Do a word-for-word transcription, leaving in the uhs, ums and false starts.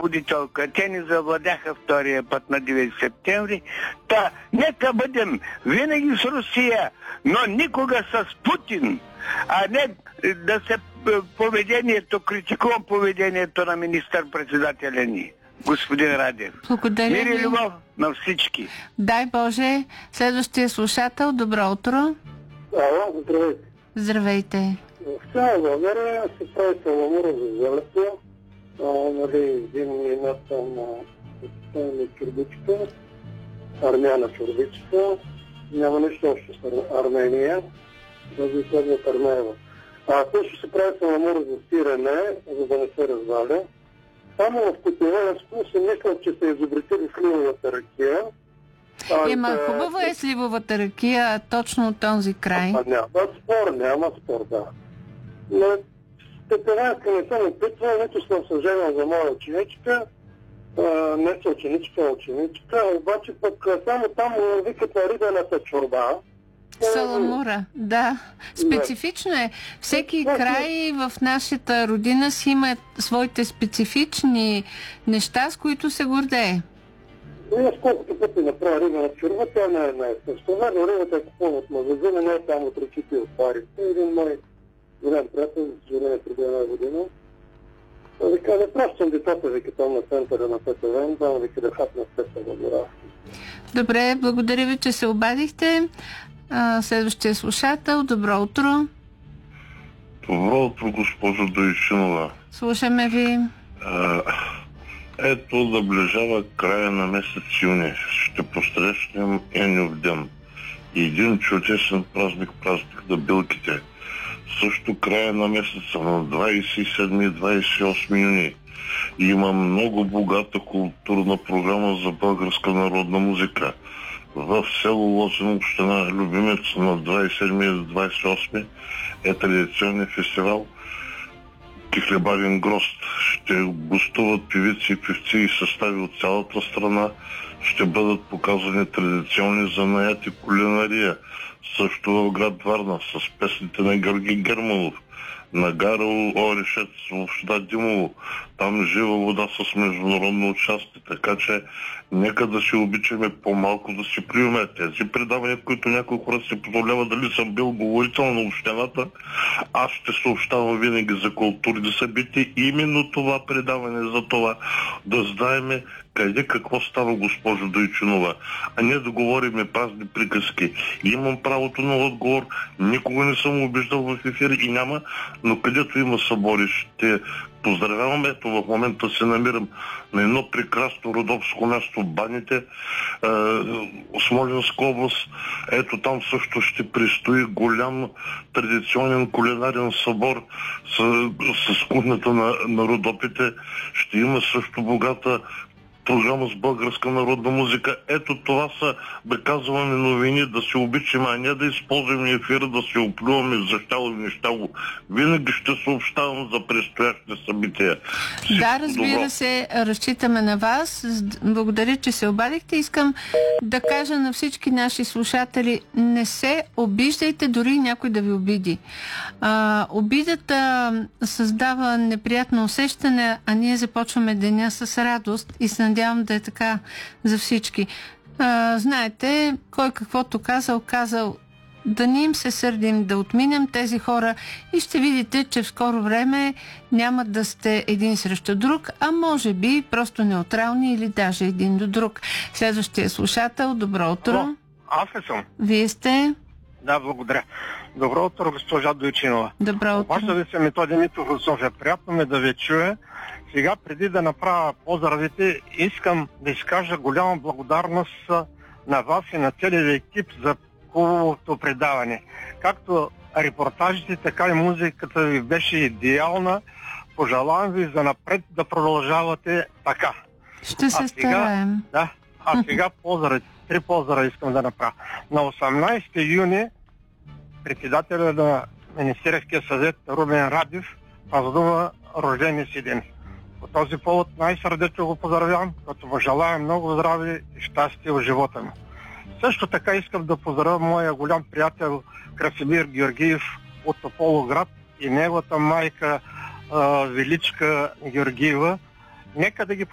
освободителка. Те ни завладяха втория път на девети септември. Та, нека бъдем винаги с Русия, но никога с Путин, а не да се поведението, критикувам поведението на министър-председателя ни, господин Радев. Благодаря Мир и ви. любов на всички. Дай Боже. Следващия слушател, добро утро. Ало, здравейте. Здравейте. В цяла България се прави саламура за зелето, нали, зимнината на на чорбичка, армяна чорбичка, няма нищо общо с Армения, да ви следва от Армеева. А също се прави саламура за сирене, за да не се разваля. Само в Котелевско се мисля, че са изобретили сливовата ракия. Ема да... хубаво е сливовата ракия, точно от този край. А, няма спор, няма спор, да. Но Котелевска не съм опитвал, нито съм съженял за моя ученичка, а, не са ученичка, а ученичка, обаче пък само там викат на рибената чорба. Саламура, да. Специфично е. Всеки край в нашата родина си има своите специфични неща, с които се гордее. И аз колкото пъти направя риба на чорба, тя не е най-естествена, но рибата е купувана от магазина, не е само от ръчите и от парите. Един мой голям приятел, за съжаление преди една година, да кажа, пращам децата, вика там на центъра на ПТВ, там вика да хапна с пета на гора. Добре, благодаря ви, че се обадихте. Следващия слушател, добро утро. Добро утро, госпожо Дойчинова. Слушаме ви. А, ето, наближава края на месец юни. Ще посрещнем Еньов ден. И един чудесен празник, празник на билките. Също края на месеца, на двадесет и седми и двадесет и осми юни. Има много богата културна програма за българска народна музика. В село Лозен, община Любимец, на двадесет и седми и двадесет и осми е традиционен фестивал Кихлебарен грозд. Ще гостуват певици и певци и състави от цялата страна. Ще бъдат показани традиционни занаяти кулинария. Също в град Варна с песните на Георги Германов, на Гаро Орешец в община Димово. Там жива вода с международно участие, така че нека да си обичаме по-малко да си плюеме. Тези предавания, в които някой хора си позволява дали съм бил говорител на общината, аз ще съобщавам винаги за културни събития. Именно това предаване за това да знаеме къде какво става, госпожо Дойчинова, а не да говорим празни приказки. Имам правото на отговор, никога не съм обиждал в ефир и няма, но където има събори ще поздравявам. Ето в момента се намирам на едно прекрасно родопско място, Баните, е, Смолянска област. Ето там също ще предстои голям традиционен кулинарен събор с, с кухнята на, на Родопите. Ще има също богата програма с българска народна музика. Ето това са, бе казваме, новини, да се обичаме, а не да използваме ефира, да се оплюваме за щало и нещало. Винаги ще съобщавам за предстоящите събития. Всичко да, разбира добро. се, разчитаме на вас. Благодаря, че се обадихте. Искам да кажа на всички наши слушатели, не се обиждайте, дори някой да ви обиди. А, обидата създава неприятно усещане, а ние започваме деня с радост и се надявам да е така за всички. А, знаете, кой каквото казал, казал, да не им се сърдим, да отминем тези хора и ще видите, че в скоро време няма да сте един срещу друг, а може би просто неутрални или даже един до друг. Следващия слушател, добро утро. О, аз ли съм? Вие сте? Да, благодаря. Добро утро, госпожа Дойчинова. Добро утро. Обажда ви се Методи Митов от София. Приятно ми да ви чуя. Сега, преди да направя поздравите, искам да изкажа голяма благодарност на вас и на целия екип за хубавото предаване. Както репортажите, така и музиката ви беше идеална. Пожелавам ви за напред да продължавате така. Ще се а сега, стараем. Да, а сега поздрави, три поздрава искам да направя. На осемнадесети юни председателя на Министерския съвет Румен Радев празнува рождения си ден. По този повод най-сърдечно го поздравявам, като му желая много здраве и щастие в живота му. Също така искам да поздравя моя голям приятел Красимир Георгиев от Тополовград и неговата майка а, Величка Георгиева. Нека да ги